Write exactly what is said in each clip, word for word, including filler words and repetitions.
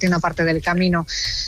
una parte del camino.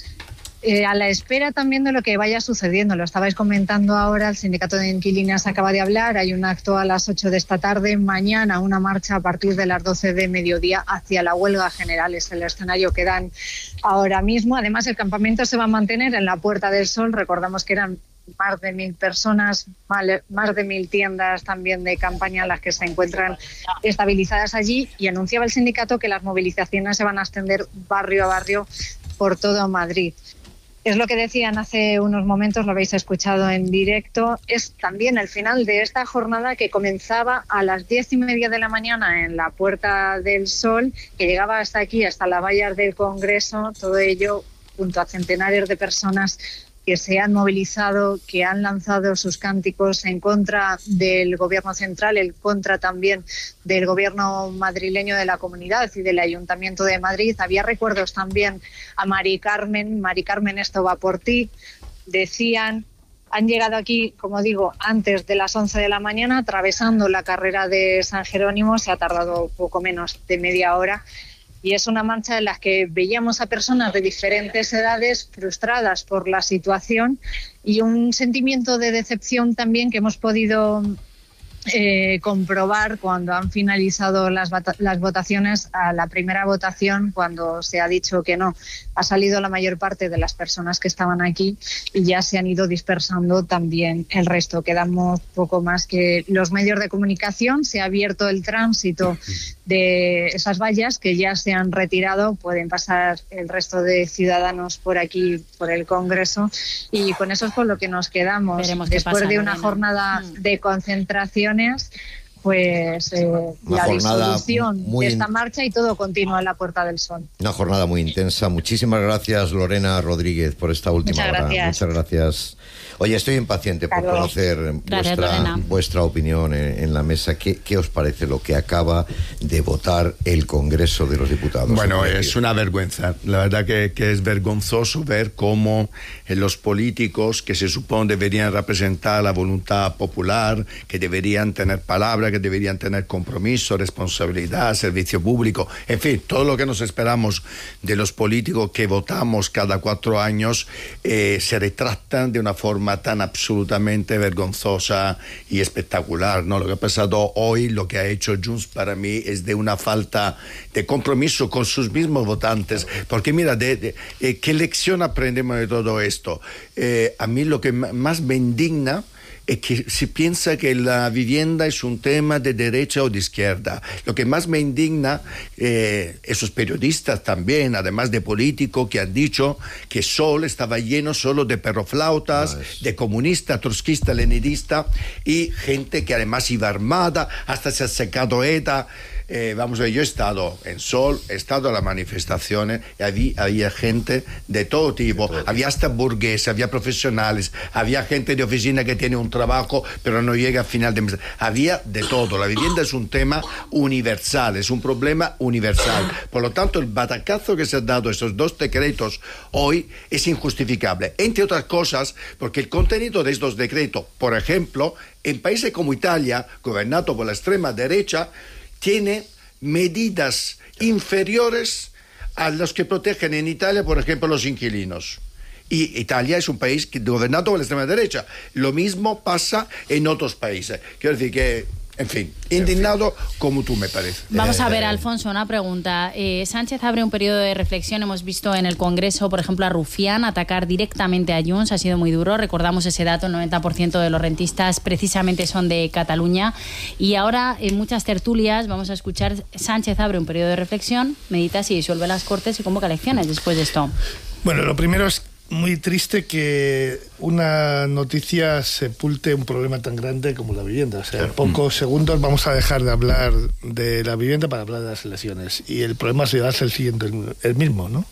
Eh, a la espera también de lo que vaya sucediendo, lo estabais comentando ahora, el sindicato de inquilinas acaba de hablar, hay un acto a las ocho de esta tarde, mañana una marcha a partir de las doce de mediodía hacia la huelga general, es el escenario que dan ahora mismo. Además, el campamento se va a mantener en la Puerta del Sol, recordamos que eran más de mil personas, más de mil tiendas también de campaña las que se encuentran estabilizadas allí, y anunciaba el sindicato que las movilizaciones se van a extender barrio a barrio por todo Madrid. Es lo que decían hace unos momentos, lo habéis escuchado en directo, es también el final de esta jornada que comenzaba a las diez y media de la mañana en la Puerta del Sol, que llegaba hasta aquí, hasta las vallas del Congreso, todo ello junto a centenares de personas que se han movilizado, que han lanzado sus cánticos en contra del gobierno central, en contra también del gobierno madrileño, de la comunidad y del Ayuntamiento de Madrid. Había recuerdos también a Mari Carmen, Mari Carmen, esto va por ti. Decían, han llegado aquí, como digo, antes de las once de la mañana, atravesando la carrera de San Jerónimo, se ha tardado poco menos de media hora. Y es una marcha en la que veíamos a personas de diferentes edades frustradas por la situación y un sentimiento de decepción también que hemos podido eh, comprobar cuando han finalizado las, las votaciones. A la primera votación, cuando se ha dicho que no, ha salido la mayor parte de las personas que estaban aquí y ya se han ido dispersando también el resto. Quedamos poco más que los medios de comunicación. Se ha abierto el tránsito de esas vallas que ya se han retirado. Pueden pasar el resto de ciudadanos por aquí, por el Congreso, y con eso es con lo que nos quedamos. Veremos Después pasa, de una Lorena. jornada mm. de concentraciones, pues eh, la disolución muy de esta in... marcha y todo continúa en la Puerta del Sol. Una jornada muy intensa. Muchísimas gracias, Lorena Rodríguez, por esta última Muchas hora. gracias. Muchas gracias. Oye, estoy impaciente por Carlos. conocer Gracias, vuestra, vuestra opinión en, en la mesa. ¿Qué, ¿Qué os parece lo que acaba de votar el Congreso de los Diputados? Bueno, es una vergüenza. La verdad que, que es vergonzoso ver cómo eh, los políticos que se supone deberían representar la voluntad popular, que deberían tener palabra, que deberían tener compromiso, responsabilidad, servicio público, en fin, todo lo que nos esperamos de los políticos que votamos cada cuatro años, eh, se retractan de una forma tan absolutamente vergonzosa y espectacular, ¿no? Lo que ha pasado hoy, lo que ha hecho Junts, para mí es de una falta de compromiso con sus mismos votantes, porque mira, de, de, eh, ¿qué lección aprendemos de todo esto? Eh, a mí lo que más me indigna es que se piensa que la vivienda es un tema de derecha o de izquierda. Lo que más me indigna, eh, esos periodistas también, además de políticos, que han dicho que Sol estaba lleno solo de perroflautas, nice. de comunistas, trotskistas, leninistas, y gente que además iba armada, hasta se ha secado ETA. Eh, vamos a ver, yo he estado en Sol, he estado en las manifestaciones y había, había gente de todo tipo, de todo había hasta burgueses, había profesionales, había gente de oficina que tiene un trabajo pero no llega a final de mes, había de todo. La vivienda es un tema universal, es un problema universal, por lo tanto el batacazo que se han dado esos dos decretos hoy es injustificable, entre otras cosas porque el contenido de estos decretos, por ejemplo, en países como Italia, gobernado por la extrema derecha, tiene medidas inferiores a las que protegen en Italia, por ejemplo, los inquilinos. Y Italia es un país que, gobernado por la extrema derecha. Lo mismo pasa en otros países. Quiero decir que, en fin, indignado como tú, me parece. Vamos a ver, Alfonso, una pregunta. Eh, Sánchez abre un periodo de reflexión. Hemos visto en el Congreso, por ejemplo, a Rufián atacar directamente a Junts. Ha sido muy duro. Recordamos ese dato, el noventa por ciento de los rentistas precisamente son de Cataluña. Y ahora, en muchas tertulias, vamos a escuchar, Sánchez abre un periodo de reflexión, medita si disuelve las Cortes y convoca elecciones después de esto. Bueno, lo primero es muy triste que una noticia sepulte un problema tan grande como la vivienda. O sea, en pocos segundos vamos a dejar de hablar de la vivienda para hablar de las elecciones. Y el problema se va a ser el siguiente, el mismo, ¿no?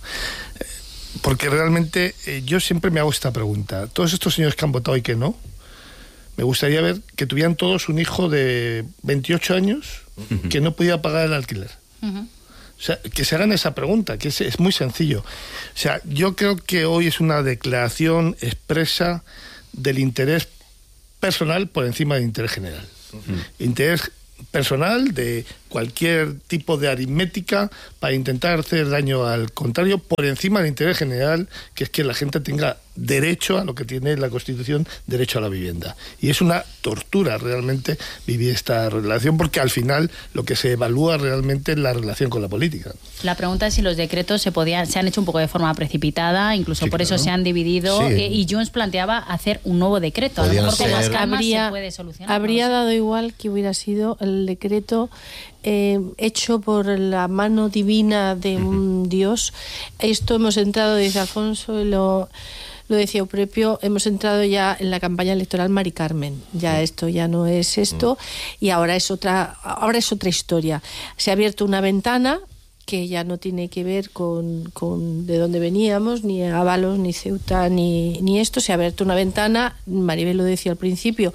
Porque realmente eh, yo siempre me hago esta pregunta. Todos estos señores que han votado y que no, me gustaría ver que tuvieran todos un hijo de veintiocho años uh-huh. que no podía pagar el alquiler. Uh-huh. O sea, que se hagan esa pregunta, que es, es muy sencillo. O sea, yo creo que hoy es una declaración expresa del interés personal por encima del interés general. Uh-huh. Interés personal de cualquier tipo de aritmética para intentar hacer daño al contrario por encima del interés general, que es que la gente tenga derecho a lo que tiene la Constitución, derecho a la vivienda. Y es una tortura realmente vivir esta relación, porque al final lo que se evalúa realmente es la relación con la política. La pregunta es si los decretos se podían, se han hecho un poco de forma precipitada, incluso sí, por claro. eso se han dividido, sí. eh, y Junts planteaba hacer un nuevo decreto. Podían a lo mejor con las calmas habría, se puede solucionar. Habría no dado igual que hubiera sido el decreto eh, hecho por la mano divina de un uh-huh. Dios. Esto hemos entrado, dice Alfonso, y lo... Lo decía propio, hemos entrado ya en la campaña electoral Mari Carmen. Ya sí. esto ya no es esto y ahora es otra, ahora es otra historia. Se ha abierto una ventana que ya no tiene que ver con, con de dónde veníamos, ni Ábalos, ni Ceuta, ni, ni esto. Se ha abierto una ventana, Maribel lo decía al principio,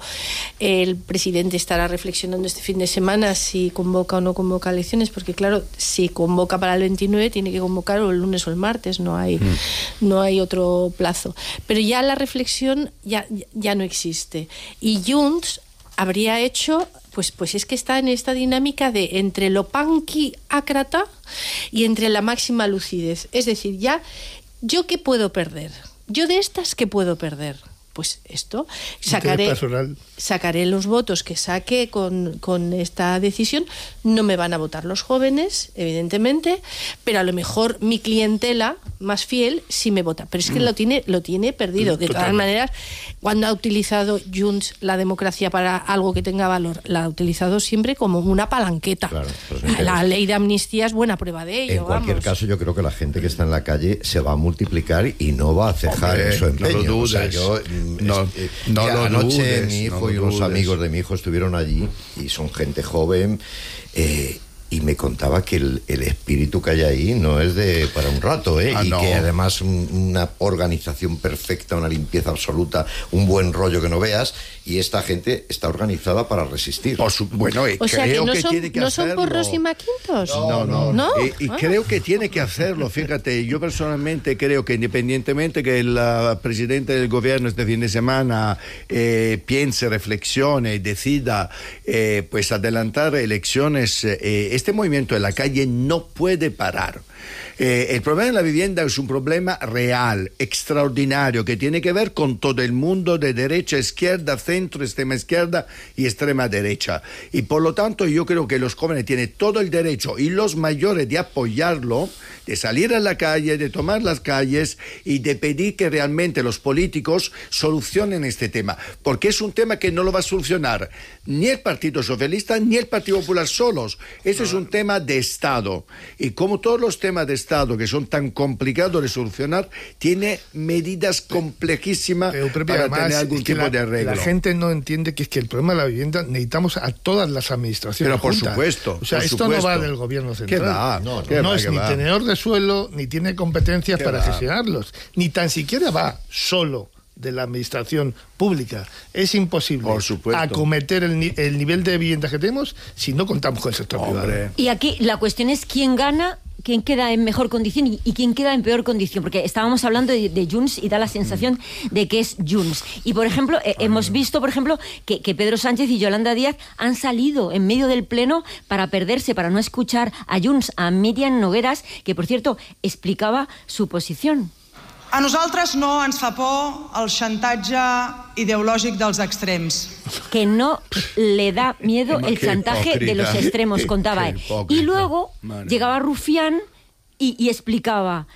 el presidente estará reflexionando este fin de semana si convoca o no convoca elecciones, porque claro, si convoca para el veintinueve tiene que convocar o el lunes o el martes, no hay, mm. no hay otro plazo. Pero ya la reflexión ya, ya no existe. Y Junts habría hecho... Pues, pues es que está en esta dinámica de entre lo panquiácrata y entre la máxima lucidez. Es decir, ya, ¿yo qué puedo perder? ¿Yo de estas qué puedo perder? Pues esto, sacaré, sacaré los votos que saque con, con esta decisión. No me van a votar los jóvenes, evidentemente, pero a lo mejor mi clientela más fiel sí me vota. Pero es que mm. lo tiene lo tiene perdido. De todas maneras, cuando ha utilizado Junts la democracia para algo que tenga valor, la ha utilizado siempre como una palanqueta. Claro, pues la ley de amnistía es buena prueba de ello. En cualquier vamos. caso, yo creo que la gente que está en la calle se va a multiplicar y no va a cejar Hombre, en su empeño. No lo dudes. O sea, yo, No, eh, no lo anoche dudes, mi hijo no y unos dudes. amigos de mi hijo estuvieron allí y son gente joven eh, y me contaba que el, el espíritu que hay ahí no es de para un rato, ¿eh? Ah, y no. que además un, una organización perfecta, una limpieza absoluta, un buen rollo que no veas, y esta gente está organizada para resistir. Por su, bueno, eh, o sea creo que no que son, tiene que ¿no hacerlo. son porros y maquintos? No, no. ¿No? Eh, y ah. creo que tiene que hacerlo, fíjate, yo personalmente creo que independientemente que el uh, presidente del gobierno este fin de semana eh, piense, reflexione y decida eh, pues adelantar elecciones, eh, este movimiento de la calle no puede parar. Eh, el problema de la vivienda es un problema real, extraordinario, que tiene que ver con todo el mundo de derecha, izquierda, centro, extrema izquierda y extrema derecha. Y por lo tanto yo creo que los jóvenes tienen todo el derecho y los mayores de apoyarlo, de salir a la calle, de tomar las calles y de pedir que realmente los políticos solucionen este tema. Porque es un tema que no lo va a solucionar ni el Partido Socialista ni el Partido Popular solos. Este es un tema de Estado. Y como todos los temas de Estado que son tan complicados de solucionar, tiene medidas complejísimas eh, para además, tener algún tipo la, de arreglo. La gente no entiende que es que el problema de la vivienda necesitamos a todas las administraciones. Pero por juntas. supuesto. O sea, esto supuesto. no va del gobierno central. ¿Qué va? No, no, ¿Qué no va, es qué ni va? tenedor de suelo, ni tiene competencias para va? gestionarlos. Ni tan siquiera va solo de la administración pública. Es imposible acometer el, ni el nivel de vivienda que tenemos si no contamos con el sector Hombre. privado. Y aquí la cuestión es quién gana, quién queda en mejor condición y, y quién queda en peor condición, porque estábamos hablando de, de Junts y da la sensación mm. de que es Junts. Y, por ejemplo, eh, hemos visto, por ejemplo, que, que Pedro Sánchez y Yolanda Díaz han salido en medio del pleno para perderse, para no escuchar a Junts, a Míriam Nogueras, que, por cierto, explicaba su posición. A nosaltres no ens fa por el xantatge ideològic dels extrems. Que no le da miedo el chantaje de los extremos, contaba él. Y luego llegaba Rufián y, y explicaba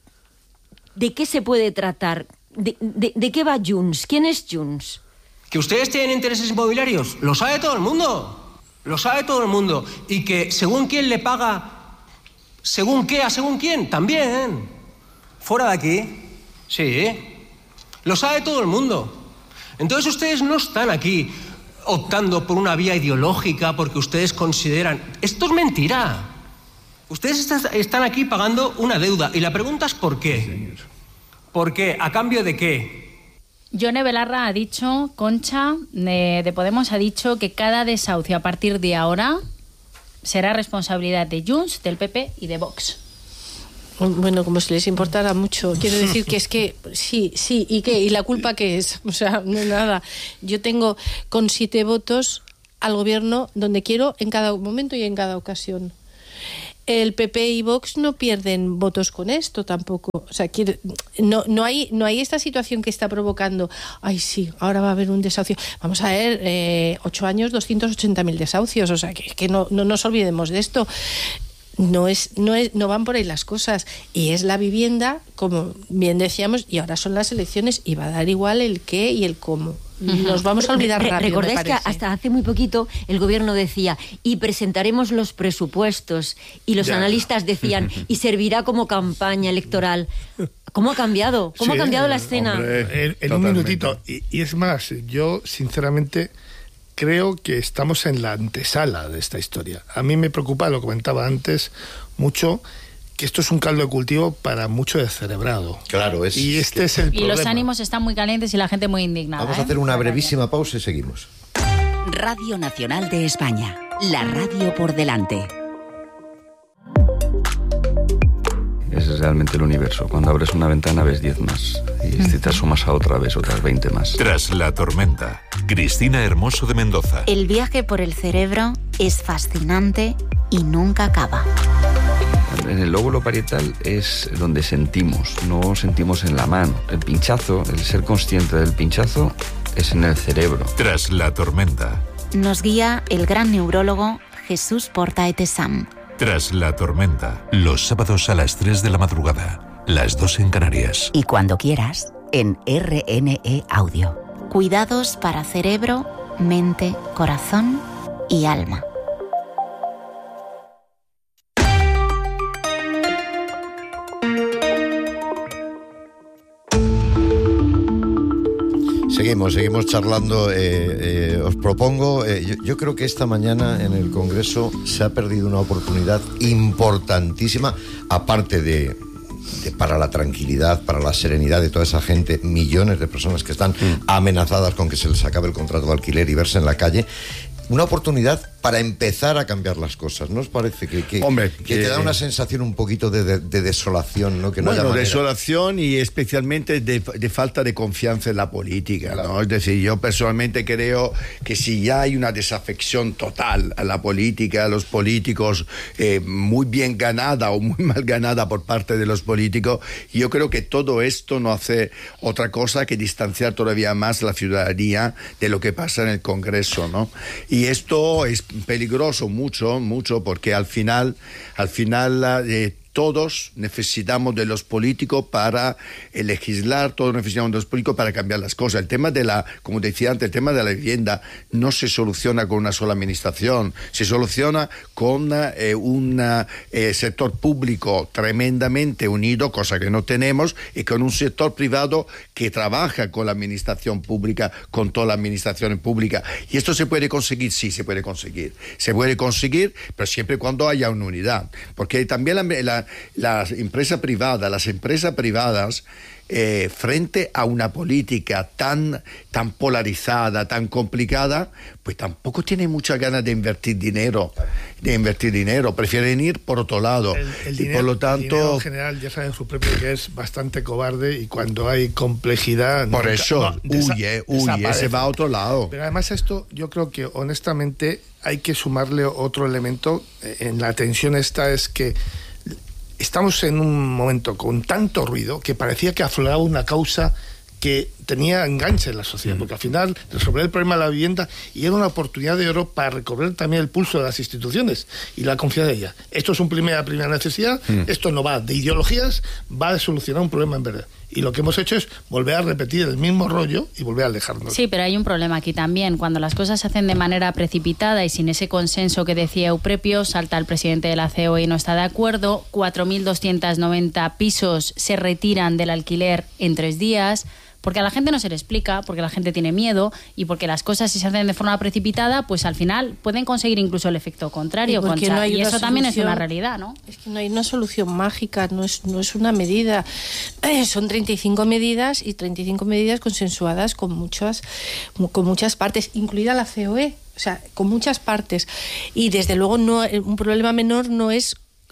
de qué se puede tratar, de, de, de qué va Junts, quién es Junts. Que ustedes tienen intereses inmobiliarios, lo sabe todo el mundo, lo sabe todo el mundo. Y que según quién le paga, según qué, a según quién, también. Fuera de aquí. Sí, lo sabe todo el mundo. Entonces ustedes no están aquí optando por una vía ideológica porque ustedes consideran... Esto es mentira. Ustedes están aquí pagando una deuda y la pregunta es ¿por qué? ¿Por qué? ¿A cambio de qué? Yone Belarra ha dicho, Concha, de, de Podemos, ha dicho que cada desahucio a partir de ahora será responsabilidad de Junts, del P P y de Vox. Bueno, como si les importara mucho. Quiero decir que es que sí, sí, ¿y qué? ¿Y la culpa qué es? O sea, no nada. Yo tengo con siete votos al gobierno donde quiero en cada momento y en cada ocasión. El P P y Vox no pierden votos con esto tampoco. O sea, quiere, no, no, hay, no hay esta situación que está provocando, ay sí, ahora va a haber un desahucio. Vamos a ver, eh, ocho años, doscientos ochenta mil desahucios. O sea, que, que no, no nos olvidemos de esto. No es, no es, no van por ahí las cosas. Y es la vivienda, como bien decíamos, y ahora son las elecciones y va a dar igual el qué y el cómo. Nos vamos a olvidar Re- rápido. Recordáis me que parece. hasta hace muy poquito el gobierno decía y presentaremos los presupuestos y los Ya. analistas decían y servirá como campaña electoral. ¿Cómo ha cambiado? ¿Cómo Sí, ha cambiado la escena? hombre. En, en un Totalmente. minutito. Y, y es más, yo sinceramente creo que estamos en la antesala de esta historia. A mí me preocupa, lo comentaba antes, mucho que esto es un caldo de cultivo para mucho descerebrado. Claro, es Y este es el Y problema. los ánimos están muy calientes y la gente muy indignada. Vamos a ¿eh? hacer una brevísima pausa y seguimos. Radio Nacional de España, la radio por delante. Es realmente el universo. Cuando abres una ventana ves diez más. Y si te asomas a otra ves otras veinte más. Tras la tormenta, Cristina Hermoso de Mendoza. El viaje por el cerebro es fascinante y nunca acaba. En el lóbulo parietal es donde sentimos, no sentimos en la mano. El pinchazo, el ser consciente del pinchazo, es en el cerebro. Tras la tormenta. Nos guía el gran neurólogo Jesús Portaetesam. Tras la tormenta. Los sábados a las tres de la madrugada. Las dos en Canarias. Y cuando quieras, en R N E Audio. Cuidados para cerebro, mente, corazón y alma. Seguimos, seguimos charlando. Eh, eh, os propongo, eh, yo, yo creo que esta mañana en el Congreso se ha perdido una oportunidad importantísima, aparte de, de para la tranquilidad, para la serenidad de toda esa gente, millones de personas que están mm. amenazadas con que se les acabe el contrato de alquiler y verse en la calle. Una oportunidad para empezar a cambiar las cosas, ¿no os parece? Que, que, Hombre, que, que te da una sensación un poquito de, de, de desolación, ¿no? Que no bueno, haya manera. desolación y especialmente de, de falta de confianza en la política, claro. ¿no? Es decir, yo personalmente creo que si ya hay una desafección total a la política, a los políticos, eh, muy bien ganada o muy mal ganada por parte de los políticos, yo creo que todo esto no hace otra cosa que distanciar todavía más la ciudadanía de lo que pasa en el Congreso, ¿no? Y esto es peligroso mucho, mucho, porque al final, al final eh, todos necesitamos de los políticos para eh, legislar, todos necesitamos de los políticos para cambiar las cosas. El tema de la, como decía antes, el tema de la vivienda no se soluciona con una sola administración, se soluciona con eh, un eh, sector público tremendamente unido, cosa que no tenemos, y con un sector privado que trabaja con la administración pública, con toda la administración pública. ¿Y esto se puede conseguir? Sí, se puede conseguir. Se puede conseguir, pero siempre cuando haya una unidad. Porque también la, la las empresas privadas, las empresas privadas, eh, frente a una política tan, tan polarizada, tan complicada, pues tampoco tienen muchas ganas de invertir dinero, de invertir dinero, prefieren ir por otro lado. El, el y dinero, por lo tanto, el dinero en general ya saben su propio que es bastante cobarde y cuando hay complejidad por nunca, eso no, desa- huye, huye, desaparece. se va a otro lado. Pero además esto, yo creo que honestamente hay que sumarle otro elemento en la tensión esta, es que estamos en un momento con tanto ruido que parecía que afloraba una causa que tenía enganche en la sociedad, mm. porque al final resolver el problema de la vivienda y era una oportunidad de oro para recobrar también el pulso de las instituciones y la confianza de ellas. Esto es una primera, primera necesidad, mm. esto no va de ideologías, va a solucionar un problema en verdad. Y lo que hemos hecho es volver a repetir el mismo rollo y volver a alejarnos. Sí, pero hay un problema aquí también. Cuando las cosas se hacen de manera precipitada y sin ese consenso que decía Euprepio, salta el presidente de la C O E y no está de acuerdo, cuatro mil doscientos noventa pisos se retiran del alquiler en tres días, porque a la gente no se le explica, porque la gente tiene miedo y porque las cosas si se hacen de forma precipitada, pues al final pueden conseguir incluso el efecto contrario, y, Concha, no hay y eso también es una solución, realidad, ¿no? Es que no hay una solución mágica, no es, no es una medida. Eh, son treinta y cinco medidas y treinta y cinco medidas consensuadas con muchas, con muchas partes, incluida la C O E, o sea, con muchas partes. Y desde luego no, un problema menor no es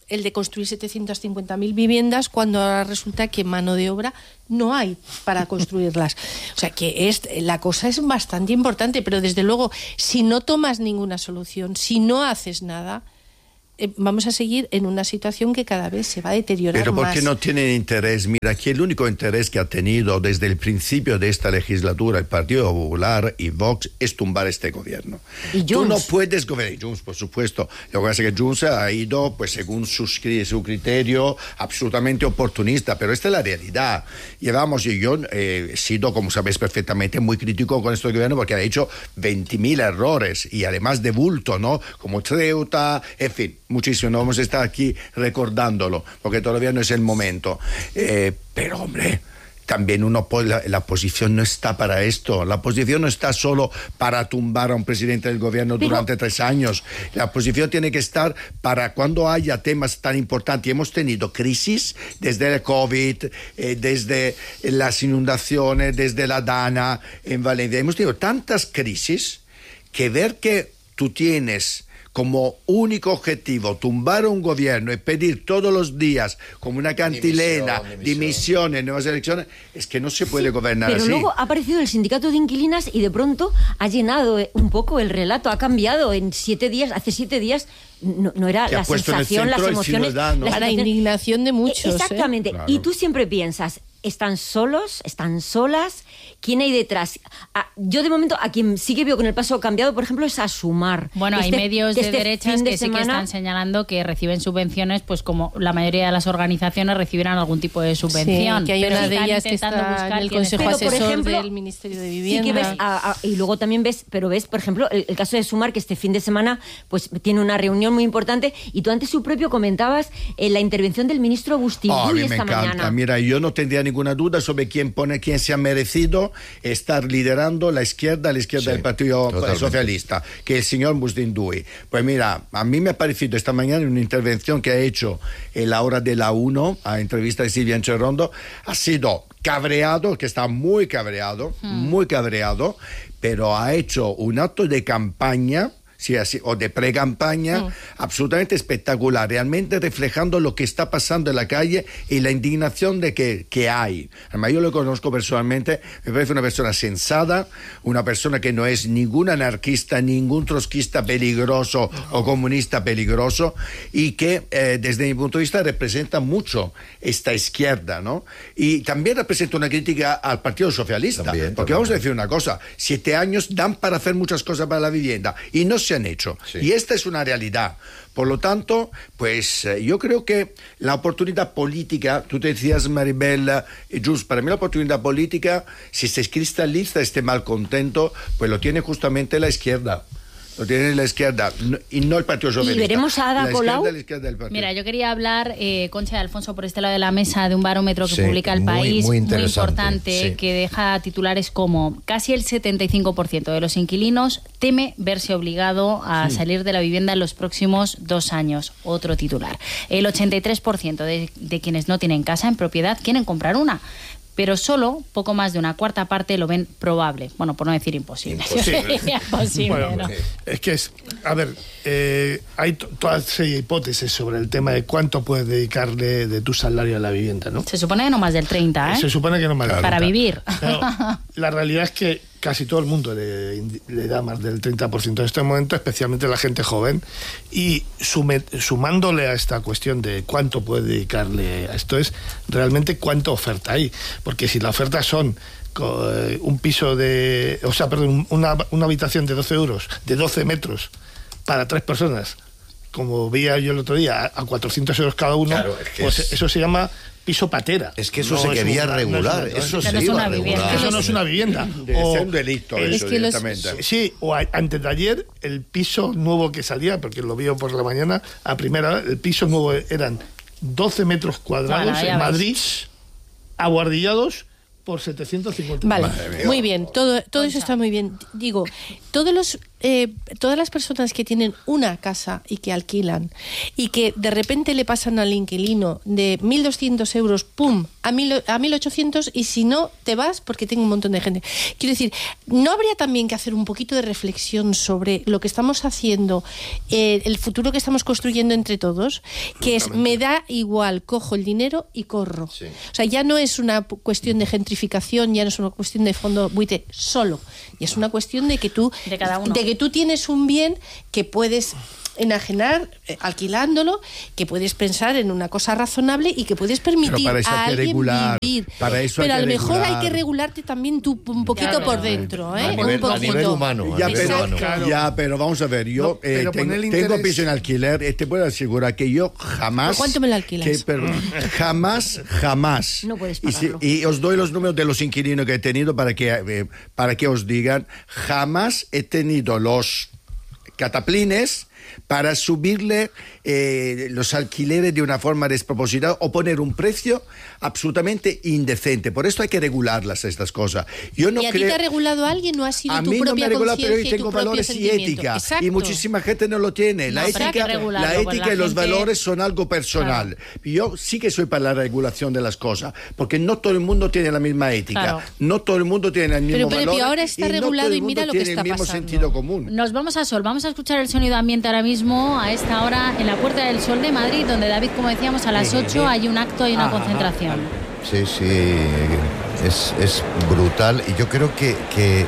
el de construir setecientas cincuenta mil viviendas cuando ahora resulta que mano de obra no hay para construirlas. O sea que es, la cosa es bastante importante, pero desde luego, si no tomas ninguna solución, si no haces nada, eh, vamos a seguir en una situación que cada vez se va a deteriorar Pero ¿por más. qué no tienen interés? Mira, aquí el único interés que ha tenido desde el principio de esta legislatura el Partido Popular y Vox es tumbar este gobierno. ¿Y Tú Junts? no puedes gobernar, Junts, por supuesto. Lo que pasa es que Junts ha ido, pues según su, su criterio, absolutamente oportunista, pero esta es la realidad. Llevamos, y yo eh, he sido, como sabéis perfectamente, muy crítico con este gobierno porque ha hecho veinte mil errores y además de bulto, ¿no? Como Ceuta, en fin, muchísimo. No vamos a estar aquí recordándolo porque todavía no es el momento. Eh, pero, hombre, también uno puede, la, la oposición no está para esto. La oposición no está solo para tumbar a un presidente del gobierno Pero, durante tres años. La oposición tiene que estar para cuando haya temas tan importantes. Hemos tenido crisis desde el COVID, eh, desde las inundaciones, desde la Dana en Valencia. Hemos tenido tantas crisis que ver que tú tienes como único objetivo tumbar un gobierno y pedir todos los días como una cantilena dimisiones, dimisión, nuevas elecciones, es que no se puede sí, gobernar pero así. Pero luego ha aparecido el sindicato de inquilinas y de pronto ha llenado un poco el relato, ha cambiado en siete días, hace siete días no, no era la sensación, las emociones, la para indignación de muchos. Exactamente, ¿eh? Claro. Y tú siempre piensas, ¿están solos? ¿Están solas? ¿Quién hay detrás? Ah, yo de momento a quien sí que veo con el paso cambiado, por ejemplo, es a Sumar. Bueno, este, hay medios de, de este derechas de que semana... sí que están señalando que reciben subvenciones, pues como la mayoría de las organizaciones recibirán algún tipo de subvención. Sí, que hay pero una de ellas que está buscar en el Consejo pero, Asesor ejemplo, del Ministerio de Vivienda. Sí que ves, a, a, y luego también ves, pero ves, por ejemplo, el, el caso de Sumar, que este fin de semana pues tiene una reunión muy importante, y tú antes su propio comentabas en la intervención del ministro Bustillo oh, esta me encanta. mañana. Mira, yo no tendría ninguna duda sobre quién pone, quién se ha merecido estar liderando la izquierda, la izquierda sí, del Partido totalmente. Socialista, que el señor Bustinduy. Pues mira, a mí me ha parecido esta mañana en una intervención que ha hecho en la hora de la uno, a entrevista de Silvia Encherrondo, ha sido cabreado, que está muy cabreado, hmm. muy cabreado, pero ha hecho un acto de campaña, sí, así, o de pre-campaña, mm. absolutamente espectacular, realmente reflejando lo que está pasando en la calle y la indignación de que, que hay. Además, yo lo conozco personalmente, me parece una persona sensata, una persona que no es ningún anarquista, ningún trotskista peligroso o comunista peligroso, y que eh, desde mi punto de vista representa mucho esta izquierda, ¿no? Y también representa una crítica al Partido Socialista, también, porque también. Vamos a decir una cosa, siete años dan para hacer muchas cosas para la vivienda y no se han hecho. Sí. Y esta es una realidad. Por lo tanto, pues eh, yo creo que la oportunidad política, tú te decías, Maribel, eh, Just, para mí la oportunidad política, si se cristaliza este malcontento, pues lo tiene justamente la izquierda. Lo tiene la izquierda no, y no el Partido Socialista. ¿Y veremos a Ada Colau? Mira, yo quería hablar, eh, Concha de Alfonso, por este lado de la mesa, de un barómetro que sí, publica El muy, País, muy, muy importante, sí. que deja titulares como casi el setenta y cinco por ciento de los inquilinos teme verse obligado a sí. salir de la vivienda en los próximos dos años. Otro titular. El ochenta y tres por ciento de, de quienes no tienen casa en propiedad quieren comprar una, pero solo poco más de una cuarta parte lo ven probable. Bueno, por no decir imposible. Imposible. imposible bueno, ¿no? Es que es, a ver, eh, hay to, toda serie de hipótesis sobre el tema de cuánto puedes dedicarle de tu salario a la vivienda, ¿no? Se supone que no más del treinta, ¿eh? Se supone que no más del treinta. Para vivir. Pero la realidad es que casi todo el mundo le, le da más del treinta por ciento en este momento, especialmente la gente joven, y sume, sumándole a esta cuestión de cuánto puede dedicarle a esto es realmente cuánta oferta hay, porque si la oferta son un piso de, o sea, perdón, una, una habitación de doce euros, de doce metros, para tres personas, como veía yo el otro día, a cuatrocientos euros cada uno, claro, es que pues es... eso se llama piso patera. Es que eso no se quería un, regular, no es, eso no se es iba a regular. Eso no es una vivienda. O, es un delito el, eso es que directamente. Los, sí, o a, antes de ayer, el piso nuevo que salía, porque lo vio por la mañana, a primera hora, el piso nuevo eran doce metros cuadrados bueno, en Madrid, ves. aguardillados por setecientos cincuenta. Vale, muy bien, todo, todo eso está muy bien. Digo, todos los eh, todas las personas que tienen una casa y que alquilan y que de repente le pasan al inquilino de mil doscientos euros, pum, a, mil, a mil ochocientos, y si no, te vas porque tengo un montón de gente. Quiero decir, ¿no habría también que hacer un poquito de reflexión sobre lo que estamos haciendo, eh, el futuro que estamos construyendo entre todos? Que es, me da igual, cojo el dinero y corro. Sí. O sea, ya no es una cuestión de gentrificación, ya no es una cuestión de fondo buitre solo, y es una cuestión de que tú de cada uno. de que tú tienes un bien que puedes enajenar eh, alquilándolo, que puedes pensar en una cosa razonable y que puedes permitir a alguien regular, vivir. Para eso pero hay a lo que mejor regular. hay que regularte también tú un poquito claro, por dentro, ¿eh? A nivel, un poquito. a nivel humano. Ya, a nivel pero, humano. Claro. ya, pero vamos a ver, yo No, eh, pero tengo, poner tengo interés- piso en alquiler y te puedo asegurar que yo jamás... ¿Por cuánto me lo alquilas? Que, pero, jamás, jamás. No puedes y, si- pagarlo. y os doy los números de los inquilinos que he tenido para que, eh, para que os digan, jamás he tenido los cataplines para subirle eh, los alquileres de una forma desproporcionada o poner un precio absolutamente indecente. Por esto hay que regularlas estas cosas. Yo no ¿Y a creo... ti te ha regulado alguien o ha sido A tu mí no me propia ha regulado, pero yo conciencia y tu tengo propio valores y sentimiento? ética. Exacto. Y muchísima gente no lo tiene. La No, pero hay que ética, regularlo, la pues ética la y los gente- valores son algo personal. Yo sí que soy para la regulación de las cosas, porque no todo el mundo tiene la misma ética. Claro. No todo el mundo tiene el mismo Pero, pero, valor. ahora está y no regulado todo el y mira mundo lo que tiene está el mismo pasando. sentido común. Nos vamos a Sol, vamos a escuchar el sonido ambiente ahora mismo, a esta hora, en la Puerta del Sol de Madrid, donde David, como decíamos, a las ocho hay un acto y una concentración. Sí, sí, es, es brutal. Y yo creo que, que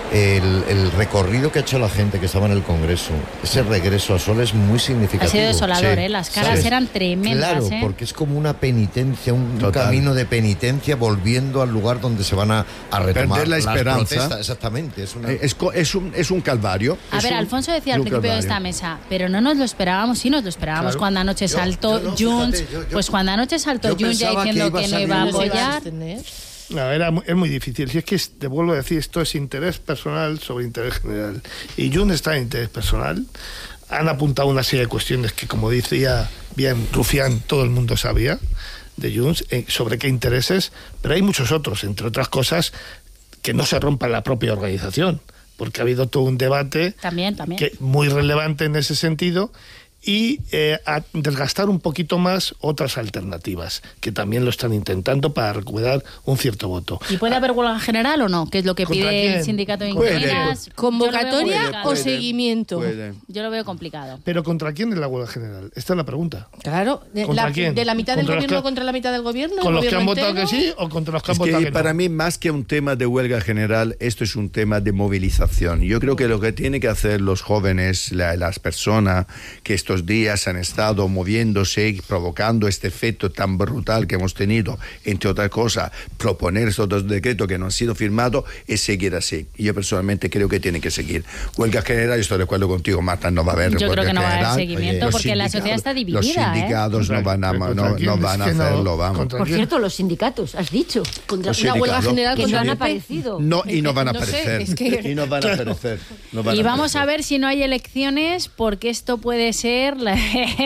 el, el recorrido que ha hecho la gente que estaba en el Congreso, ese regreso a Sol es muy significativo. Ha sido desolador, Sí. ¿eh? Las caras ¿Sabes? eran tremendas, Claro, ¿eh? porque es como una penitencia, un, un Total. camino de penitencia volviendo al lugar donde se van a, a retomar Perder la las esperanza. protestas. Exactamente. Es una... Eh, Es, co- es, un, es un calvario. A Es ver, un- Alfonso decía es al un principio de esta calvario. mesa, pero no nos lo esperábamos, sí nos lo esperábamos Claro. cuando anoche Yo- saltó yo no, Junts, fíjate, yo- yo- pues cuando anoche saltó yo Junts ya pensaba que diciendo iba a que, no salir iba a un- apoyar. No, era, mu- es muy difícil. Si es que es- te vuelvo a decir, esto es interés personal sobre interés general. Y Jun está en interés personal. Han apuntado una serie de cuestiones que, como decía bien Rufián, todo el mundo sabía de Junts, eh, sobre qué intereses, pero hay muchos otros, entre otras cosas, que no se rompa la propia organización, porque ha habido todo un debate También, también. que muy relevante en ese sentido, y eh, a desgastar un poquito más otras alternativas, que también lo están intentando para recuperar un cierto voto. ¿Y puede haber huelga general o no? Que es lo que ¿Contra pide el quién? sindicato de Puede, inquilinas. ¿Convocatoria Yo lo veo o complicado. seguimiento? Puede. Yo lo veo complicado. Pero ¿contra quién es la huelga general? Esta es la pregunta. Claro, de ¿Contra la, quién? de la mitad del ¿Contra los gobierno que- contra la mitad del gobierno. ¿Con el los que han gobierno votado que entero. sí o contra los que han Es votado que que para no? mí, más que un tema de huelga general, esto es un tema de movilización. Yo creo que lo que tienen que hacer los jóvenes, la- las personas que estos días han estado moviéndose y provocando este efecto tan brutal que hemos tenido, entre otras cosas, proponer estos dos decretos que no han sido firmados, es seguir así. Y yo personalmente creo que tiene que seguir. Huelga general, estoy de acuerdo contigo, Marta, no va a haber Yo creo huelga que no va a haber general. seguimiento Los porque la sindicatos- sociedad está dividida, Los ¿eh? sindicatos no van a, ¿Contra no, quién? no Es van a que no- hacerlo, vamos. ¿contra Por quién? cierto, los sindicatos, has dicho. Contra Los una huelga sindicatos. general Que no contra han el P P. aparecido. No, y no van a No sé, aparecer. es que- Y no van a aparecer. no van Y a vamos a aparecer. ver si no hay elecciones, porque esto puede ser la,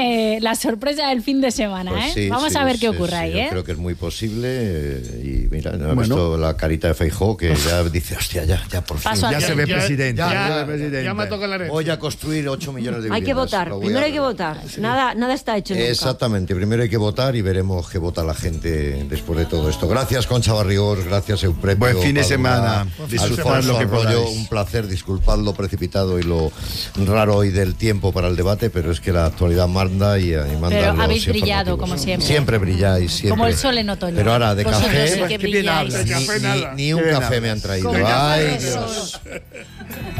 la sorpresa del fin de semana. Pues ¿eh? sí, vamos sí, a ver sí, qué ocurre sí, ahí. yo ¿eh? creo que es muy posible. eh, Y mira, ¿no has Bueno. visto la carita de Feijóo que ya dice, hostia, ya, ya por fin. Paso Ya adelante. se ve Ya- presidente. ya- Ya, se ve ya- presidente. ya me toca la herencia. Voy a construir ocho millones de viviendas. Hay que votar. Lo voy Primero a- hay que votar. Nada, nada está hecho nunca. Exactamente, primero hay que votar y veremos qué vota la gente después de todo esto. Gracias, Concha Barrigor, gracias, Eupretio. Buen fin de Padula, semana. Disfrutad Alfonso lo que Arroyo, podáis. un placer, disculpad lo precipitado y lo raro hoy del tiempo para el debate, pero es que la actualidad manda y, y manda Pero los habéis brillado, informativos. como siempre. Siempre brilláis, siempre. Como el sol en otoño. Pero ahora, de Vosotros café, sí que Qué bien brilláis. hablas. ni, café ni- nada. ni un Qué bien café me hablas. han traído. Como Ay, el sol. Dios.